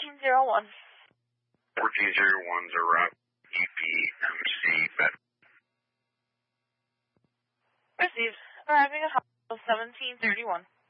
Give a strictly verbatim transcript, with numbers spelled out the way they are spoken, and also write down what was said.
fourteen zero one. fourteen zero one, Iraq, E P M C, bed. Received. Arriving at hospital seventeen thirty-one.